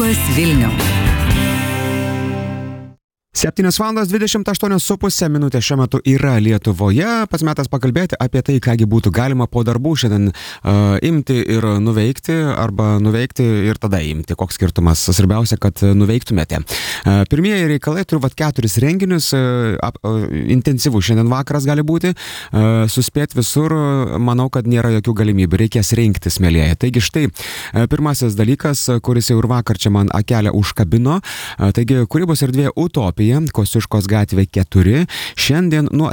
Labas Vilniau. 7:28 šiuo metu yra Lietuvoje. Pats metas pakalbėti apie tai, kągi būtų galima po darbų šiandien imti ir nuveikti, arba nuveikti ir tada imti. Koks skirtumas? Svarbiausia, kad nuveiktumėte. Pirmieji reikalai, turiu 4 renginius, intensyvų šiandien vakaras gali būti, suspėti visur, manau, kad nėra jokių galimybių, reikės rinktis, mėlyje. Taigi štai, pirmasis dalykas, kuris jau ir vakar čia man akelę užkabino, taigi kūrybos erdvė Utopija, Kosciuškos gatvė 4, šiandien nuo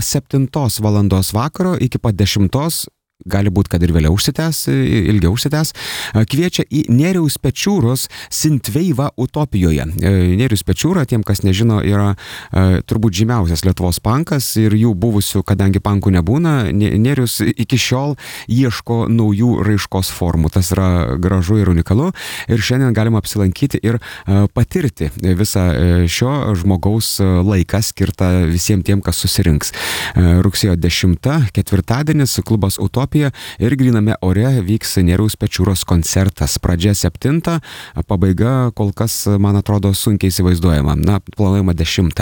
7 valandos vakaro iki pat 10, gali būti, kad ir vėliau užsitęs, ilgiau užsitęs, kviečia į Nerijaus Pečiūros Sintveivą Utopijoje. Nerijus Pečiūra, tiem, kas nežino, yra turbūt žymiausias Lietuvos pankas ir jų buvusių, kadangi pankų nebūna, Nerijus iki šiol ieško naujų raiškos formų. Tas yra gražu ir unikalu ir šiandien galima apsilankyti ir patirti visą šio žmogaus laiką skirtą visiems tiem, kas susirinks. Rugsėjo 10, ketvirtadienis, klubas Utopija ir gryname ore vyks Nerijaus Pečiūros koncertas. Pradžia 7, pabaiga kol kas, man atrodo, sunkiai įsivaizduojama. Planuojama 10.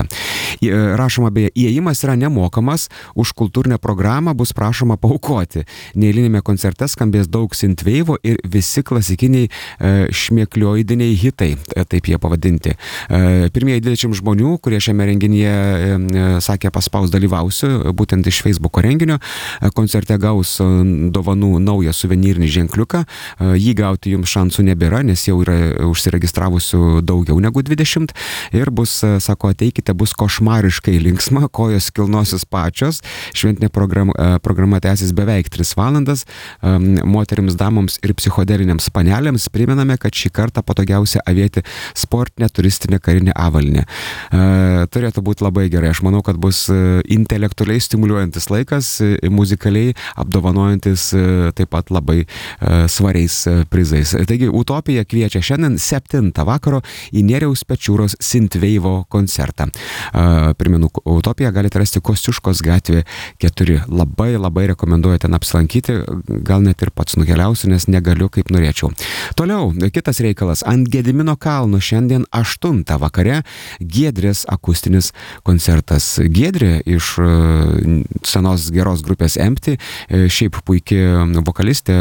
Rašoma beje, įėjimas yra nemokamas, už kultūrinę programą bus prašoma paaukoti. Neeilinėme koncerte skambės daug Sintveivo ir visi klasikiniai šmėklioidiniai hitai, taip jie pavadinti. Pirmieji 20 žmonių, kurie šiame renginyje sakė paspaus dalyvausiu, būtent iš Facebooko renginio, koncerte gaus dovanų naują suvenyrinį ženkliuką. Jį gauti jums šansų nebėra, nes jau yra užsiregistravusių daugiau negu 20 ir bus, sako, ateikite, bus košmariškai linksma, kojos kilnosis pačios. Šventinė programa tęsis beveik 3 valandas. Moterims, damoms ir psichodeliniams panelėms primename, kad šį kartą patogiausia avėti sportinę, turistinę, karinę avalynę. Turėtų būti labai gerai. Aš manau, kad bus intelektualiai stimuliuojantis laikas, muzikaliai apdovanojantis taip pat labai svariais prizais. Taigi, Utopija kviečia šiandien 7 vakaro į Nerijaus Pečiūros Sintveivo koncertą. Primenu, Utopiją galite rasti Kosciuškos gatvė 4. Labai rekomenduoju ten apsilankyti, gal net ir pats nukeliausiu, nes negaliu kaip norėčiau. Toliau, kitas reikalas. Ant Gedimino kalno šiandien 8 vakare Giedrės akustinis koncertas. Giedrė iš senos geros grupės Empty, šiaip puikiai vokalistė,